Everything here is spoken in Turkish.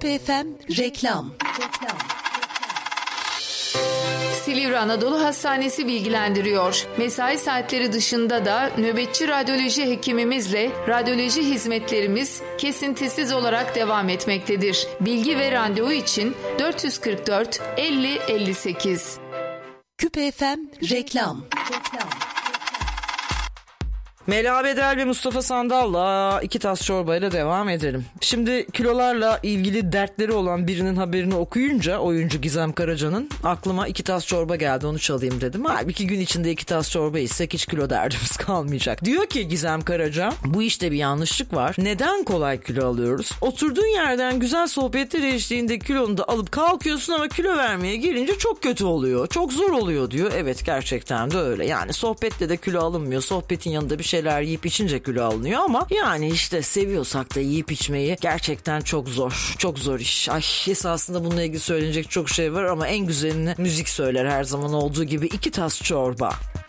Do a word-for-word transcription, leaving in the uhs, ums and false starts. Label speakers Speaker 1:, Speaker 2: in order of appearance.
Speaker 1: Küpe F M reklam.
Speaker 2: Silivri Anadolu Hastanesi bilgilendiriyor. Mesai saatleri dışında da nöbetçi radyoloji hekimimizle radyoloji hizmetlerimiz kesintisiz olarak devam etmektedir. Bilgi ve randevu için dört yüz kırk dört elli elli sekiz.
Speaker 1: Küpe F M reklam.
Speaker 3: Mela Bedel ve Mustafa Sandal'la iki tas çorbayla devam edelim. Şimdi kilolarla ilgili dertleri olan birinin haberini okuyunca oyuncu Gizem Karaca'nın aklıma iki tas çorba geldi, onu çalayım dedim. Halbuki gün içinde iki tas çorba içsek hiç kilo derdimiz kalmayacak. Diyor ki Gizem Karaca, bu işte bir yanlışlık var. Neden kolay kilo alıyoruz? Oturduğun yerden güzel sohbetler eşliğinde kilonu da alıp kalkıyorsun ama kilo vermeye gelince çok kötü oluyor. Çok zor oluyor diyor. Evet, gerçekten de öyle. Yani sohbette de kilo alınmıyor. Sohbetin yanında bir şeyler yiyip içince kilo alınıyor ama yani işte seviyorsak da yiyip içmeyi gerçekten çok zor. Çok zor iş. Ay, esasında bununla ilgili söylenecek çok şey var ama en güzelini müzik söyler her zaman olduğu gibi. İki tas çorba.